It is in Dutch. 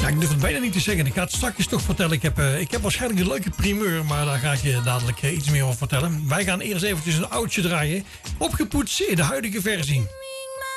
ik durf het bijna niet te zeggen. Ik ga het straks toch vertellen. Ik heb waarschijnlijk een leuke primeur, maar daar ga ik je dadelijk iets meer over vertellen. Wij gaan eerst eventjes een oudje draaien. Opgepoetst in de huidige versie.